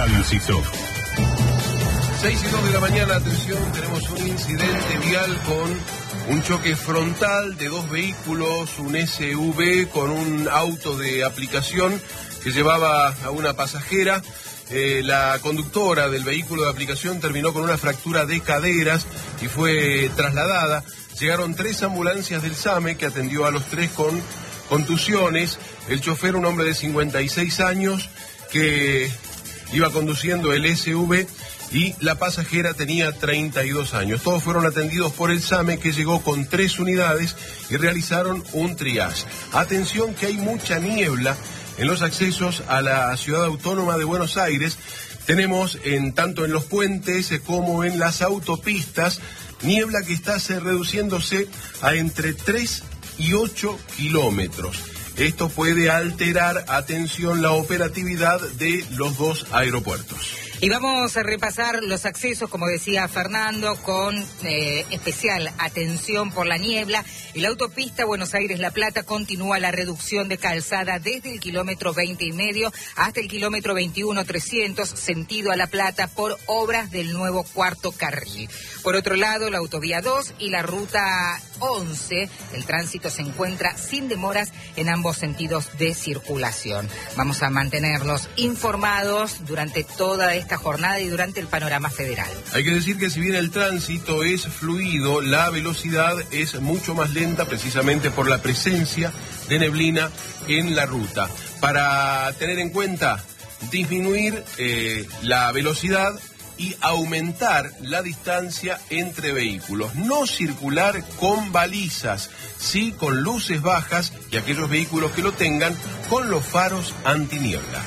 Tránsito. 6:02 de la mañana, atención, tenemos un incidente vial con un choque frontal de dos vehículos, un SUV con un auto de aplicación que llevaba a una pasajera. La conductora del vehículo de aplicación terminó con una fractura de caderas y fue trasladada. Llegaron 3 ambulancias del SAME que atendió a los 3 con contusiones. El chofer, un hombre de 56 años que iba conduciendo el SUV, y la pasajera tenía 32 años. Todos fueron atendidos por el SAME, que llegó con 3 unidades y realizaron un triage. Atención que hay mucha niebla en los accesos a la ciudad autónoma de Buenos Aires. Tenemos tanto en los puentes como en las autopistas niebla que está reduciéndose a entre 3 y 8 kilómetros. Esto puede alterar, atención, la operatividad de los 2 aeropuertos. Y vamos a repasar los accesos, como decía Fernando, con especial atención por la niebla. En la autopista Buenos Aires-La Plata continúa la reducción de calzada desde el kilómetro 20,5 hasta el kilómetro 21,300, sentido a La Plata, por obras del nuevo cuarto carril. Por otro lado, la autovía 2 y la ruta 11, el tránsito se encuentra sin demoras en ambos sentidos de circulación. Vamos a mantenerlos informados durante toda esta jornada y durante el panorama federal. Hay que decir que si bien el tránsito es fluido, la velocidad es mucho más lenta, precisamente por la presencia de neblina en la ruta. Para tener en cuenta, disminuir la velocidad y aumentar la distancia entre vehículos. No circular con balizas, sí con luces bajas, y aquellos vehículos que lo tengan con los faros antiniebla.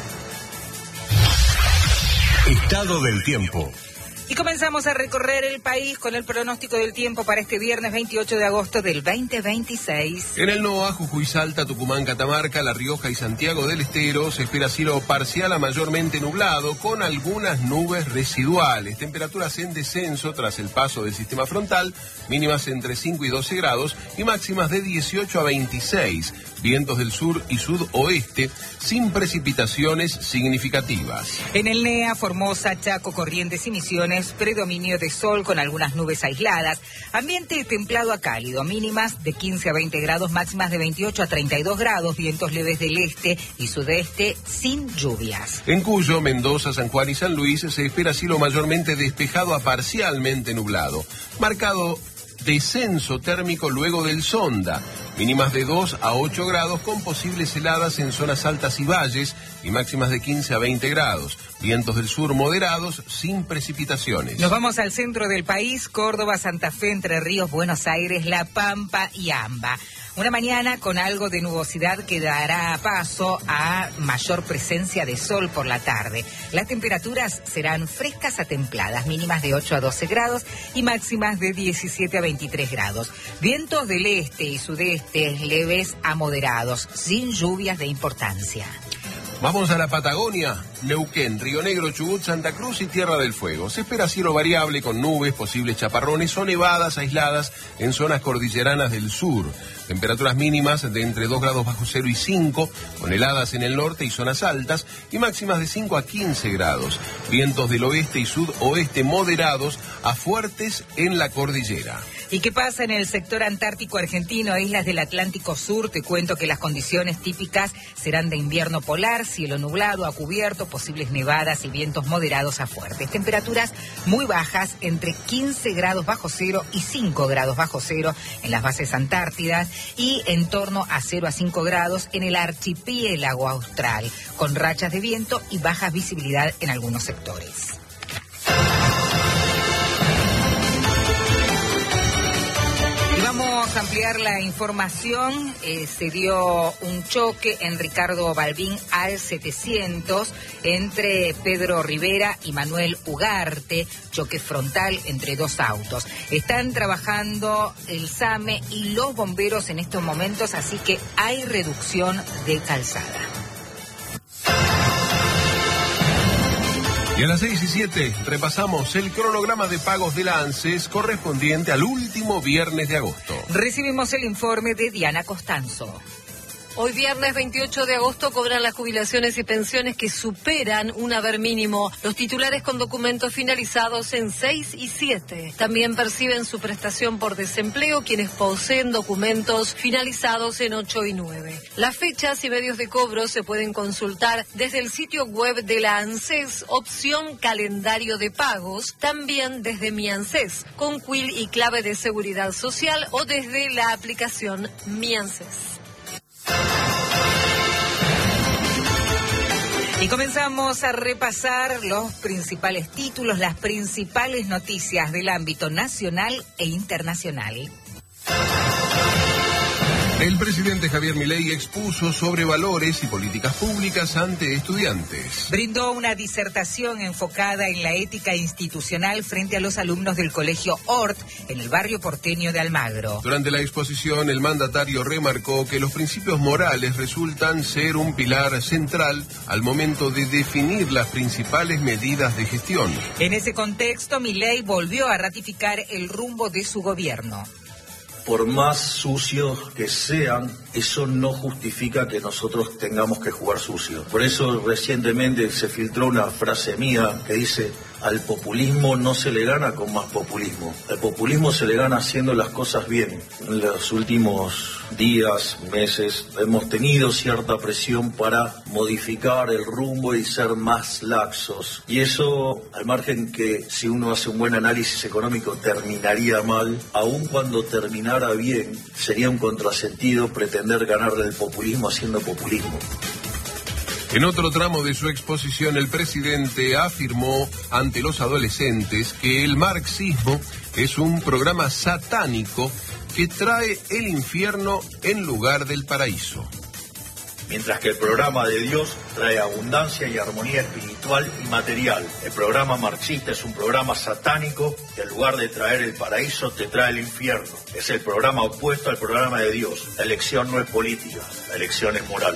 Estado del tiempo. Y comenzamos a recorrer el país con el pronóstico del tiempo para este viernes 28 de agosto del 2026. En el NOA, Jujuy, Salta, Tucumán, Catamarca, La Rioja y Santiago del Estero se espera cielo parcial a mayormente nublado con algunas nubes residuales. Temperaturas en descenso tras el paso del sistema frontal, mínimas entre 5 y 12 grados y máximas de 18 a 26. Vientos del sur y sudoeste sin precipitaciones significativas. En el NEA, Formosa, Chaco, Corrientes y Misiones, predominio de sol con algunas nubes aisladas. Ambiente templado a cálido, mínimas de 15 a 20 grados, máximas de 28 a 32 grados, vientos leves del este y sudeste sin lluvias. En Cuyo, Mendoza, San Juan y San Luis se espera cielo mayormente despejado a parcialmente nublado. Marcado descenso térmico luego del Sonda, mínimas de 2 a 8 grados con posibles heladas en zonas altas y valles y máximas de 15 a 20 grados. Vientos del sur moderados sin precipitaciones. Nos vamos al centro del país, Córdoba, Santa Fe, Entre Ríos, Buenos Aires, La Pampa y Amba. Una mañana con algo de nubosidad que dará paso a mayor presencia de sol por la tarde. Las temperaturas serán frescas a templadas, mínimas de 8 a 12 grados y máximas de 17 a 23 grados. Vientos del este y sudeste leves a moderados, sin lluvias de importancia. Vamos a la Patagonia, Neuquén, Río Negro, Chubut, Santa Cruz y Tierra del Fuego. Se espera cielo variable con nubes, posibles chaparrones o nevadas aisladas en zonas cordilleranas del sur. Temperaturas mínimas de entre 2 grados bajo cero y 5, con heladas en el norte y zonas altas, y máximas de 5 a 15 grados. Vientos del oeste y sudoeste moderados a fuertes en la cordillera. ¿Y qué pasa en el sector antártico argentino, islas del Atlántico Sur? Te cuento que las condiciones típicas serán de invierno polar, cielo nublado a cubierto, posibles nevadas y vientos moderados a fuertes. Temperaturas muy bajas, entre 15 grados bajo cero y 5 grados bajo cero en las bases antártidas y en torno a 0 a 5 grados en el archipiélago austral, con rachas de viento y baja visibilidad en algunos sectores. Vamos a ampliar la información. Se dio un choque en Ricardo Balbín al 700 entre Pedro Rivera y Manuel Ugarte, choque frontal entre 2 autos. Están trabajando el SAME y los bomberos en estos momentos, así que hay reducción de calzada. Y a las 6:07 repasamos el cronograma de pagos de la ANSES correspondiente al último viernes de agosto. Recibimos el informe de Diana Costanzo. Hoy viernes 28 de agosto cobran las jubilaciones y pensiones que superan un haber mínimo. Los titulares con documentos finalizados en 6 y 7. También perciben su prestación por desempleo quienes poseen documentos finalizados en 8 y 9. Las fechas y medios de cobro se pueden consultar desde el sitio web de la ANSES, opción calendario de pagos, también desde Mi ANSES, con quill y clave de seguridad social o desde la aplicación Mi ANSES. Y comenzamos a repasar los principales títulos, las principales noticias del ámbito nacional e internacional. El presidente Javier Milei expuso sobre valores y políticas públicas ante estudiantes. Brindó una disertación enfocada en la ética institucional frente a los alumnos del colegio Hort en el barrio porteño de Almagro. Durante la exposición, el mandatario remarcó que los principios morales resultan ser un pilar central al momento de definir las principales medidas de gestión. En ese contexto, Milei volvió a ratificar el rumbo de su gobierno. Por más sucios que sean, eso no justifica que nosotros tengamos que jugar sucio. Por eso recientemente se filtró una frase mía que dice: al populismo no se le gana con más populismo. Al populismo se le gana haciendo las cosas bien. En los últimos días, meses, hemos tenido cierta presión para modificar el rumbo y ser más laxos. Y eso, al margen que si uno hace un buen análisis económico terminaría mal, aun cuando terminara bien, sería un contrasentido pretender ganarle el populismo haciendo populismo. En otro tramo de su exposición, el presidente afirmó ante los adolescentes que el marxismo es un programa satánico que trae el infierno en lugar del paraíso. Mientras que el programa de Dios trae abundancia y armonía espiritual y material. El programa marxista es un programa satánico que en lugar de traer el paraíso te trae el infierno. Es el programa opuesto al programa de Dios. La elección no es política, la elección es moral.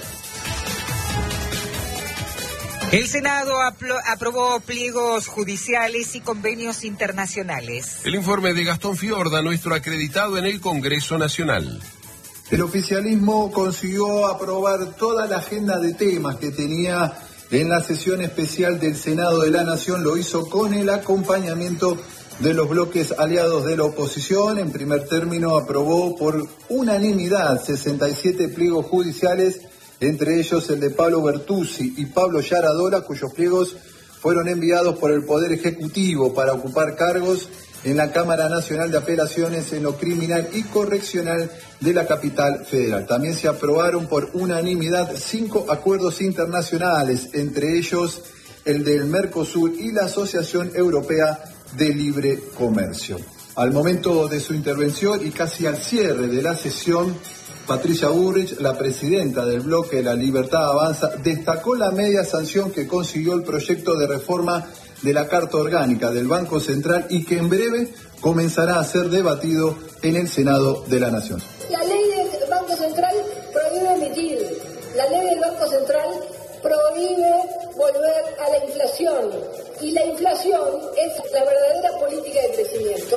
El Senado aprobó pliegos judiciales y convenios internacionales. El informe de Gastón Fiorda, nuestro acreditado en el Congreso Nacional. El oficialismo consiguió aprobar toda la agenda de temas que tenía en la sesión especial del Senado de la Nación. Lo hizo con el acompañamiento de los bloques aliados de la oposición. En primer término aprobó por unanimidad 67 pliegos judiciales, entre ellos el de Pablo Bertuzzi y Pablo Yaradola, cuyos pliegos fueron enviados por el Poder Ejecutivo para ocupar cargos en la Cámara Nacional de Apelaciones en lo criminal y correccional de la capital federal. También se aprobaron por unanimidad 5 acuerdos internacionales, entre ellos el del Mercosur y la Asociación Europea de Libre Comercio. Al momento de su intervención y casi al cierre de la sesión, Patricia Bullrich, la presidenta del bloque La Libertad Avanza, destacó la media sanción que consiguió el proyecto de reforma de la Carta Orgánica del Banco Central y que en breve comenzará a ser debatido en el Senado de la Nación. La ley del Banco Central prohíbe emitir, la ley del Banco Central prohíbe volver a la inflación y la inflación es la verdadera política de crecimiento.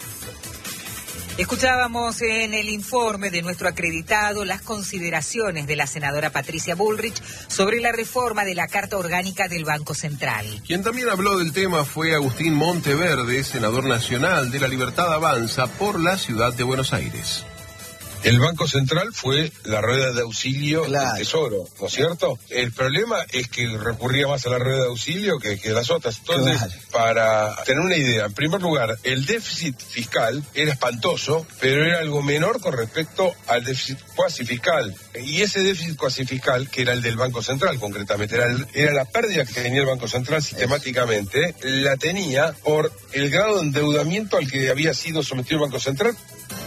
Escuchábamos en el informe de nuestro acreditado las consideraciones de la senadora Patricia Bullrich sobre la reforma de la Carta Orgánica del Banco Central. Quien también habló del tema fue Agustín Monteverde, senador nacional de La Libertad Avanza por la ciudad de Buenos Aires. El Banco Central fue la rueda de auxilio del Tesoro, ¿no es cierto? El problema es que recurría más a la rueda de auxilio que las otras. Entonces, para tener una idea, en primer lugar, el déficit fiscal era espantoso, pero era algo menor con respecto al déficit cuasi fiscal. Y ese déficit cuasi fiscal, que era el del Banco Central concretamente, era la pérdida que tenía el Banco Central sistemáticamente, la tenía por el grado de endeudamiento al que había sido sometido el Banco Central.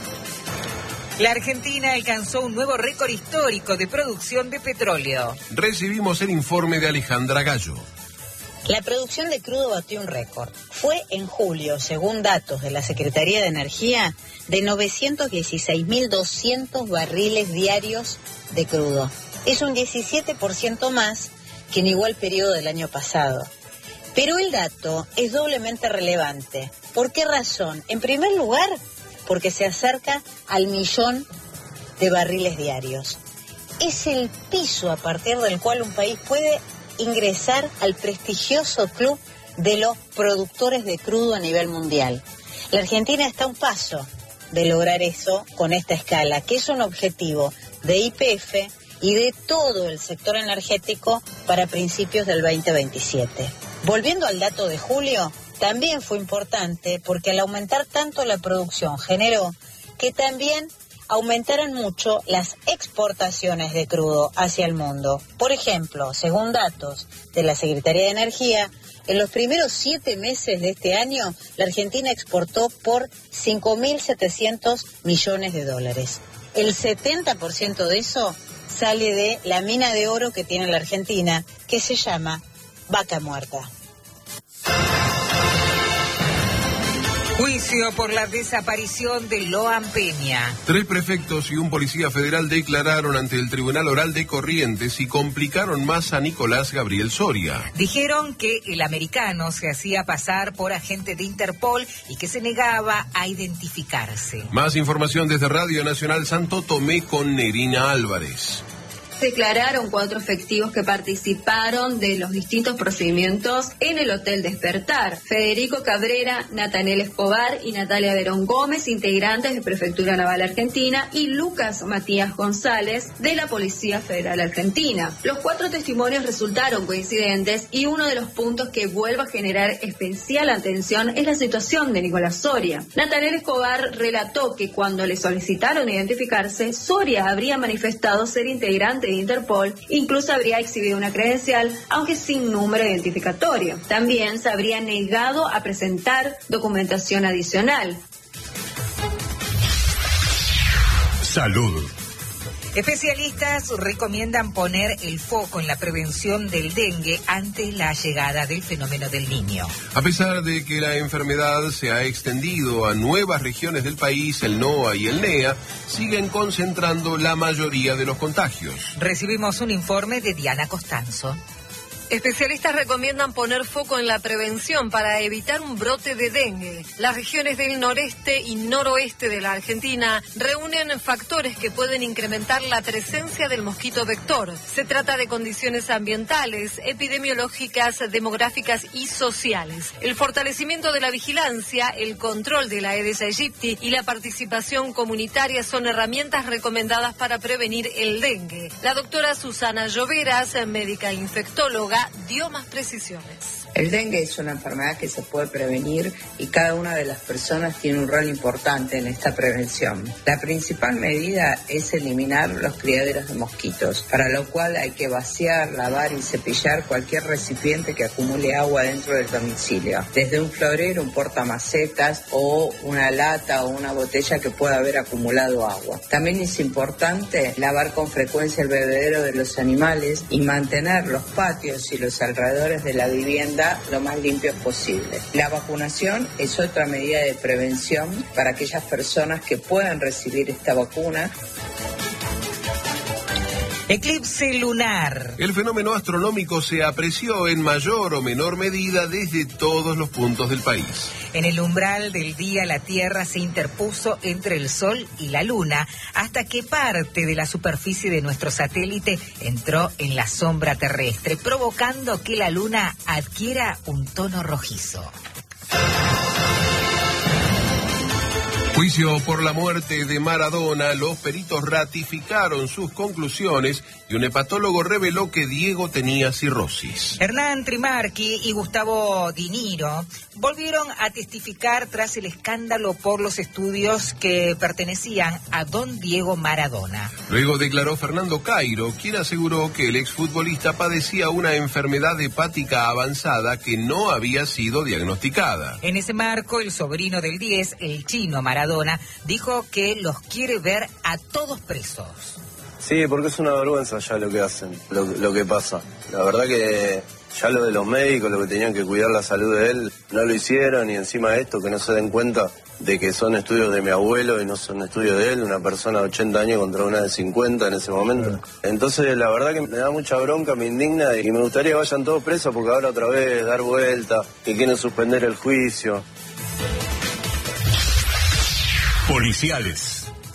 La Argentina alcanzó un nuevo récord histórico de producción de petróleo. Recibimos el informe de Alejandra Gallo. La producción de crudo batió un récord. Fue en julio, según datos de la Secretaría de Energía, de 916.200 barriles diarios de crudo. Es un 17% más que en igual periodo del año pasado. Pero el dato es doblemente relevante. ¿Por qué razón? En primer lugar, porque se acerca al 1.000.000 de barriles diarios. es el piso a partir del cual un país puede ingresar al prestigioso club de los productores de crudo a nivel mundial. La Argentina está a un paso de lograr eso con esta escala, que es un objetivo de YPF y de todo el sector energético para principios del 2027. Volviendo al dato de julio, también fue importante porque al aumentar tanto la producción generó que también aumentaran mucho las exportaciones de crudo hacia el mundo. Por ejemplo, según datos de la Secretaría de Energía, en los primeros 7 meses de este año, la Argentina exportó por 5.700 millones de dólares. El 70% de eso sale de la mina de oro que tiene la Argentina, que se llama Vaca Muerta. Juicio por la desaparición de Loan Peña. 3 prefectos y un policía federal declararon ante el Tribunal Oral de Corrientes y complicaron más a Nicolás Gabriel Soria. Dijeron que el americano se hacía pasar por agente de Interpol y que se negaba a identificarse. Más información desde Radio Nacional Santo Tomé con Nerina Álvarez. Declararon 4 efectivos que participaron de los distintos procedimientos en el Hotel Despertar. Federico Cabrera, Natanel Escobar y Natalia Verón Gómez, integrantes de Prefectura Naval Argentina, y Lucas Matías González, de la Policía Federal Argentina. Los 4 testimonios resultaron coincidentes y uno de los puntos que vuelve a generar especial atención es la situación de Nicolás Soria. Natanel Escobar relató que cuando le solicitaron identificarse, Soria habría manifestado ser integrante de Interpol, incluso habría exhibido una credencial, aunque sin número identificatorio. También se habría negado a presentar documentación adicional. Salud. Especialistas recomiendan poner el foco en la prevención del dengue ante la llegada del fenómeno del Niño. A pesar de que la enfermedad se ha extendido a nuevas regiones del país, el NOA y el NEA siguen concentrando la mayoría de los contagios. Recibimos un informe de Diana Costanzo. Especialistas recomiendan poner foco en la prevención para evitar un brote de dengue. Las regiones del noreste y noroeste de la Argentina reúnen factores que pueden incrementar la presencia del mosquito vector. Se trata de condiciones ambientales, epidemiológicas, demográficas y sociales. El fortalecimiento de la vigilancia, el control de la Aedes aegypti y la participación comunitaria son herramientas recomendadas para prevenir el dengue. La doctora Susana Lloveras, médica infectóloga, dio más precisiones. El dengue es una enfermedad que se puede prevenir y cada una de las personas tiene un rol importante en esta prevención. La principal medida es eliminar los criaderos de mosquitos, para lo cual hay que vaciar, lavar y cepillar cualquier recipiente que acumule agua dentro del domicilio, desde un florero, un portamacetas o una lata o una botella que pueda haber acumulado agua. También es importante lavar con frecuencia el bebedero de los animales y mantener los patios y los alrededores de la vivienda lo más limpios posible. La vacunación es otra medida de prevención para aquellas personas que puedan recibir esta vacuna. Eclipse lunar. El fenómeno astronómico se apreció en mayor o menor medida desde todos los puntos del país. En el umbral del día, la Tierra se interpuso entre el Sol y la Luna hasta que parte de la superficie de nuestro satélite entró en la sombra terrestre, provocando que la Luna adquiera un tono rojizo. Juicio por la muerte de Maradona, los peritos ratificaron sus conclusiones y un hepatólogo reveló que Diego tenía cirrosis. Hernán Trimarchi y Gustavo Di Niro volvieron a testificar tras el escándalo por los estudios que pertenecían a don Diego Maradona. Luego declaró Fernando Cairo, quien aseguró que el exfutbolista padecía una enfermedad hepática avanzada que no había sido diagnosticada. En ese marco, el sobrino del 10, el chino Maradona, dijo que los quiere ver a todos presos. Sí, porque es una vergüenza ya lo que hacen, lo que pasa. La verdad que ya lo de los médicos, lo que tenían que cuidar la salud de él, no lo hicieron, y encima de esto que no se den cuenta de que son estudios de mi abuelo y no son estudios de él, una persona de 80 años contra una de 50 en ese momento. Entonces la verdad que me da mucha bronca, me indigna y me gustaría que vayan todos presos porque ahora otra vez dar vuelta, que quieren suspender el juicio. Policiales.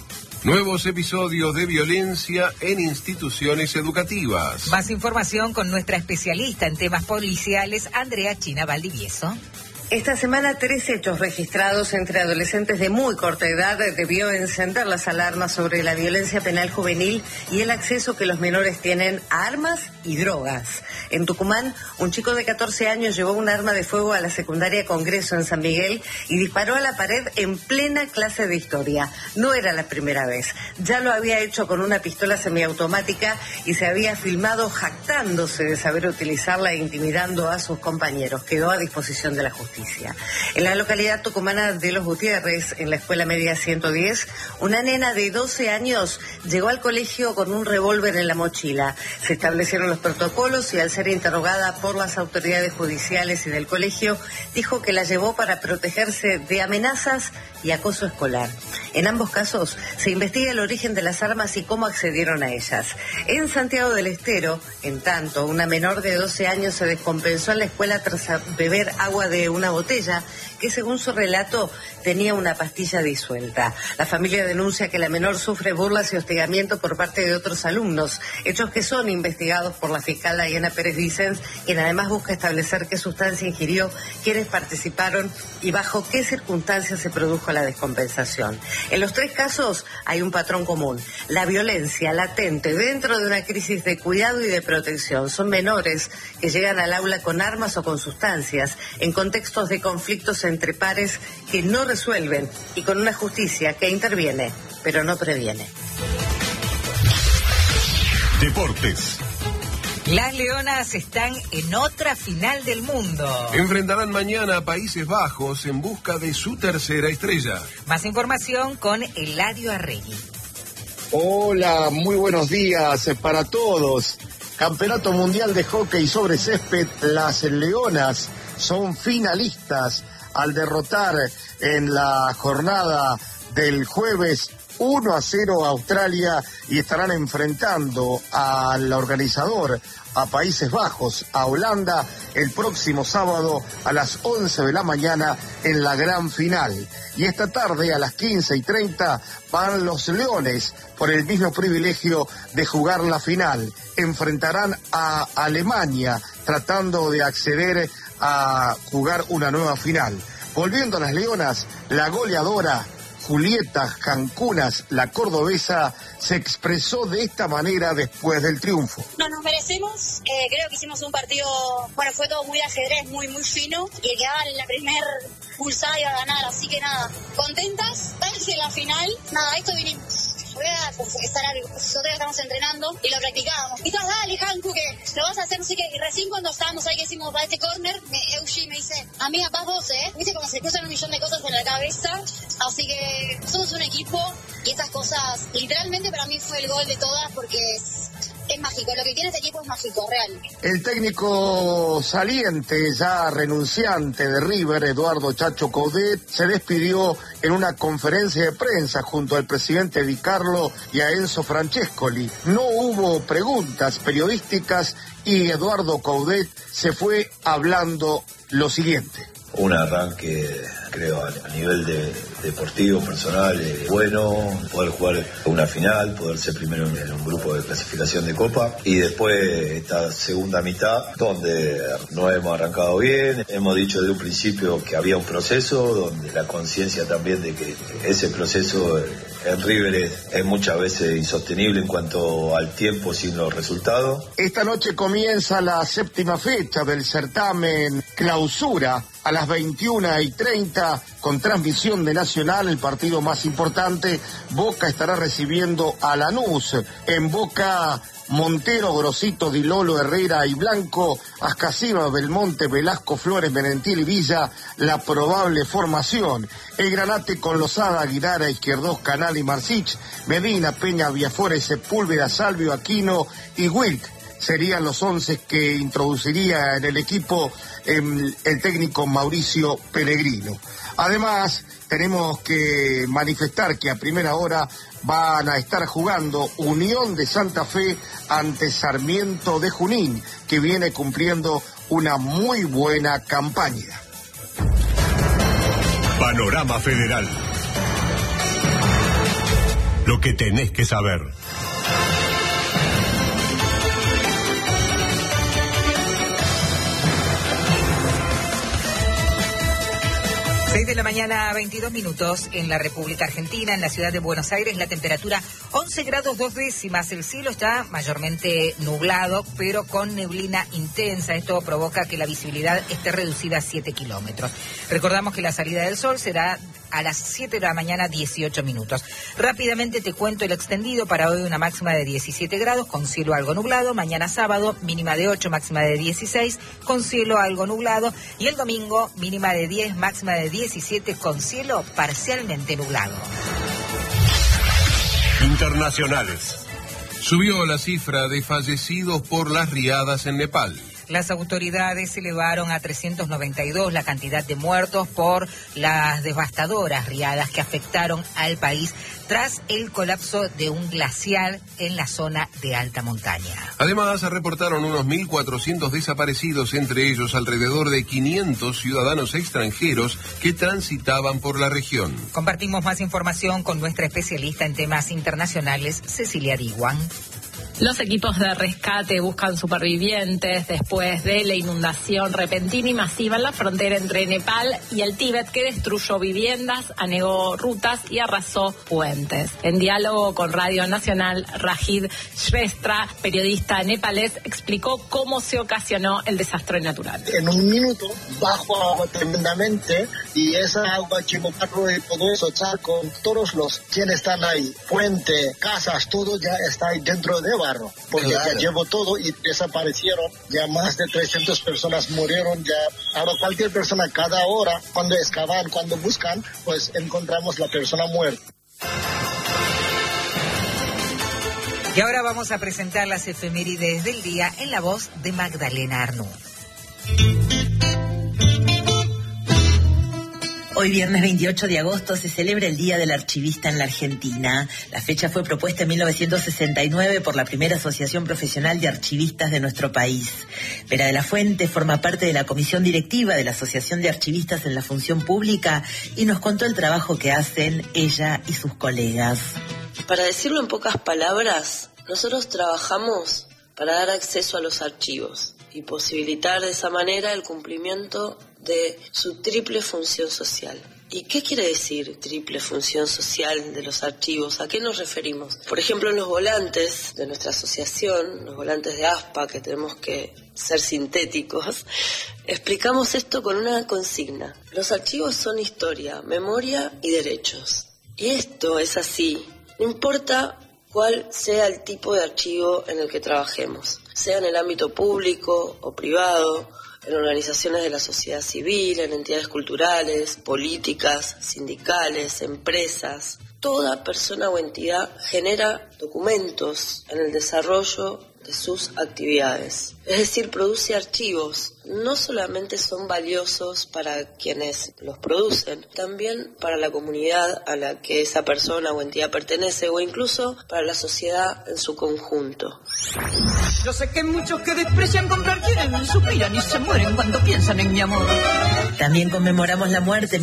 Nuevos episodios de violencia en instituciones educativas. Más información con nuestra especialista en temas policiales, Andrea China Valdivieso. Esta semana 3 hechos registrados entre adolescentes de muy corta edad debió encender las alarmas sobre la violencia penal juvenil y el acceso que los menores tienen a armas y drogas. En Tucumán, un chico de 14 años llevó un arma de fuego a la secundaria Congreso en San Miguel y disparó a la pared en plena clase de historia. No era la primera vez. Ya lo había hecho con una pistola semiautomática y se había filmado jactándose de saber utilizarla e intimidando a sus compañeros. Quedó a disposición de la justicia. En la localidad tucumana de Los Gutiérrez, en la escuela media 110, una nena de 12 años llegó al colegio con un revólver en la mochila. Se establecieron los protocolos y al ser interrogada por las autoridades judiciales y del colegio, dijo que la llevó para protegerse de amenazas y acoso escolar. En ambos casos se investiga el origen de las armas y cómo accedieron a ellas. En Santiago del Estero, en tanto, una menor de 12 años se descompensó en la escuela tras beber agua de una botella que, según su relato, tenía una pastilla disuelta. La familia denuncia que la menor sufre burlas y hostigamiento por parte de otros alumnos, hechos que son investigados por la fiscal Diana Pérez Vicens, quien además busca establecer qué sustancia ingirió, quiénes participaron y bajo qué circunstancias se produjo la descompensación. En los 3 casos hay un patrón común: la violencia latente dentro de una crisis de cuidado y de protección. Son menores que llegan al aula con armas o con sustancias, en contextos de conflictos entre pares que no resuelven y con una justicia que interviene, pero no previene. Deportes. Las Leonas están en otra final del mundo. Enfrentarán mañana a Países Bajos en busca de su tercera estrella. Más información con Eladio Arregui. Hola, muy buenos días para todos. Campeonato Mundial de Hockey sobre Césped, las Leonas son finalistas al derrotar en la jornada del jueves 1-0 a Australia y estarán enfrentando al organizador, a Países Bajos, a Holanda, el próximo sábado a las 11 de la mañana en la gran final. Y esta tarde a las 15:30 van los Leones por el mismo privilegio de jugar la final. Enfrentarán a Alemania tratando de acceder a jugar una nueva final. Volviendo a las Leonas, la goleadora Julieta Jancunas, la cordobesa, se expresó de esta manera después del triunfo. No nos merecemos, creo que hicimos un partido, bueno, fue todo muy de ajedrez, muy muy fino, y el que daba la primer pulsada iba a ganar, así que nada, contentas, estamos en la final, nada, esto vinimos. Voy a confesar algo, nosotros estamos entrenando y lo practicábamos. Y todas, dale, Janku, que lo vas a hacer, no sé qué. Y recién cuando estábamos ahí que hicimos para este corner, Eushi me dice, amiga, vas vos, viste cuando se cruzan un millón de cosas en la cabeza. Así que somos un equipo y estas cosas, literalmente para mí fue el gol de todas porque es mágico, lo que tiene este equipo es mágico, real. El técnico saliente, ya renunciante de River, Eduardo Chacho Coudet, se despidió en una conferencia de prensa junto al presidente Di Carlo y a Enzo Francescoli. No hubo preguntas periodísticas y Eduardo Coudet se fue hablando lo siguiente. Un arranque, creo, a nivel deportivo, personal, bueno, poder jugar una final, poder ser primero en un grupo de clasificación de Copa y después esta segunda mitad donde no hemos arrancado bien, hemos dicho desde un principio que había un proceso donde la conciencia también de que ese proceso en River es muchas veces insostenible en cuanto al tiempo sin los resultados. Esta noche comienza la 7ª fecha del certamen Clausura a las 21:30 con transmisión de Nacional, el partido más importante. Boca estará recibiendo a Lanús. En Boca, Montero, Grosito, Di Lolo, Herrera y Blanco, Ascasima, Belmonte, Velasco, Flores, Menentil y Villa, la probable formación. El Granate con Lozada, Aguilar, Izquierdos, Canal y Marcich, Medina, Peña, Viafores, Sepúlveda, Salvio, Aquino y Wilk. Serían los 11 que introduciría en el equipo el técnico Mauricio Pellegrino. Además, tenemos que manifestar que a primera hora van a estar jugando Unión de Santa Fe ante Sarmiento de Junín, que viene cumpliendo una muy buena campaña. Panorama Federal. Lo lo que tenés que saber. 6 de la mañana, 22 minutos en la República Argentina, en la ciudad de Buenos Aires, la temperatura 11 grados 2 décimas. El cielo está mayormente nublado, pero con neblina intensa. Esto provoca que la visibilidad esté reducida a 7 kilómetros. Recordamos que la salida del sol será a las 7 de la mañana, 18 minutos. Rápidamente te cuento el extendido. Para hoy una máxima de 17 grados, con cielo algo nublado. Mañana sábado, mínima de 8, máxima de 16, con cielo algo nublado. Y el domingo, mínima de 10, máxima de 17, con cielo parcialmente nublado. Internacionales. Subió la cifra de fallecidos por las riadas en Nepal. Las autoridades elevaron a 392 la cantidad de muertos por las devastadoras riadas que afectaron al país tras el colapso de un glaciar en la zona de alta montaña. Además, se reportaron unos 1.400 desaparecidos, entre ellos alrededor de 500 ciudadanos extranjeros que transitaban por la región. Compartimos más información con nuestra especialista en temas internacionales, Cecilia Diguan. Los equipos de rescate buscan supervivientes después de la inundación repentina y masiva en la frontera entre Nepal y el Tíbet, que destruyó viviendas, anegó rutas y arrasó puentes. En diálogo con Radio Nacional, Rajid Shrestha, periodista nepalés, explicó cómo se ocasionó el desastre natural. En un minuto bajó agua tremendamente y esa agua, Chimocarro y todo eso, charco, todos los quienes están ahí, puente, casas, todo ya está ahí dentro de barro, porque claro, ya llevó todo y desaparecieron, ya más de 300 personas murieron, ya ahora cualquier persona cada hora, cuando excavan, cuando buscan, pues encontramos la persona muerta. Y ahora vamos a presentar las efemérides del día en la voz de Magdalena Arnú. Hoy viernes 28 de agosto se celebra el Día del Archivista en la Argentina. La fecha fue propuesta en 1969 por la primera asociación profesional de archivistas de nuestro país. Vera de la Fuente forma parte de la comisión directiva de la Asociación de Archivistas en la Función Pública y nos contó el trabajo que hacen ella y sus colegas. Para decirlo en pocas palabras, nosotros trabajamos para dar acceso a los archivos y posibilitar de esa manera el cumplimiento de su triple función social. ¿Y qué quiere decir triple función social de los archivos? ¿A qué nos referimos? Por ejemplo, en los volantes de nuestra asociación, los volantes de ASPA, que tenemos que ser sintéticos, explicamos esto con una consigna. Los archivos son historia, memoria y derechos. Y esto es así, no importa cuál sea el tipo de archivo en el que trabajemos, sea en el ámbito público o privado, en organizaciones de la sociedad civil, en entidades culturales, políticas, sindicales, empresas. Toda persona o entidad genera documentos en el desarrollo de sus actividades. Es decir, produce archivos. No solamente son valiosos para quienes los producen, también para la comunidad a la que esa persona o entidad pertenece, o incluso para la sociedad en su conjunto. Yo sé que muchos que desprecian comprar quieren, suspiran y se mueren cuando piensan en mi amor. También conmemoramos la muerte en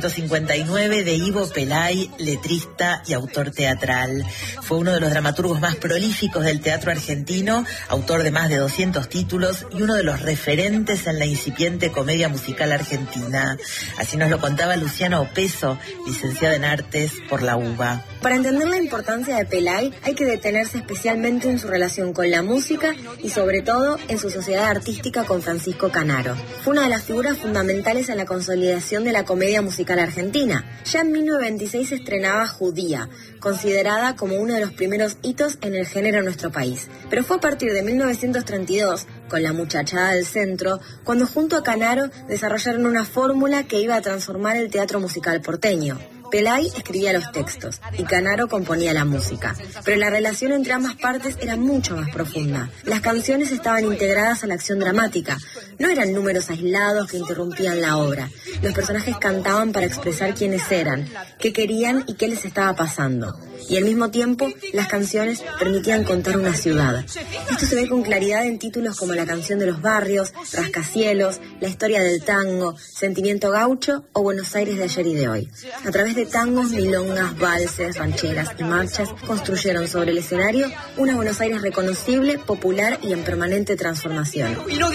1959 de Ivo Pelay, letrista y autor teatral. Fue uno de los dramaturgos más prolíficos del teatro argentino, autor de más de 200 títulos y uno de los referentes en la incipiente comedia musical argentina. Así nos lo contaba Luciana Opeso, licenciada en Artes por la UBA. Para entender la importancia de Pelay hay que detenerse especialmente en su relación con la música y sobre todo en su sociedad artística con Francisco Canaro. Fue una de las figuras fundamentales en la consolidación de la comedia musical argentina. Ya en 1926 se estrenaba Judía, considerada como uno de los primeros hitos en el género en nuestro país. Pero fue a partir de 1932, con La Muchachada del Centro, cuando junto a Canaro desarrollaron una fórmula que iba a transformar el teatro musical porteño. Pelay escribía los textos y Canaro componía la música, pero la relación entre ambas partes era mucho más profunda. Las canciones estaban integradas a la acción dramática, no eran números aislados que interrumpían la obra. los personajes cantaban para expresar quiénes eran, qué querían y qué les estaba pasando. Y al mismo tiempo, las canciones permitían contar una ciudad. Esto se ve con claridad en títulos como La canción de los barrios, Rascacielos, La historia del tango, Sentimiento gaucho o Buenos Aires de ayer y de hoy. A través de tangos, milongas, valses, rancheras y marchas, construyeron sobre el escenario una Buenos Aires reconocible, popular y en permanente transformación.